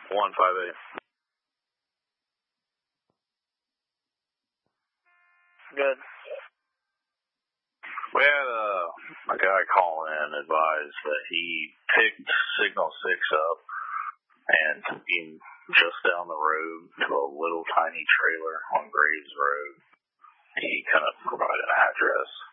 158. Good. We had a guy call in advised that he picked Signal 6 up and took him just down the road to a little tiny trailer on Graves Road. He couldn't provide an address.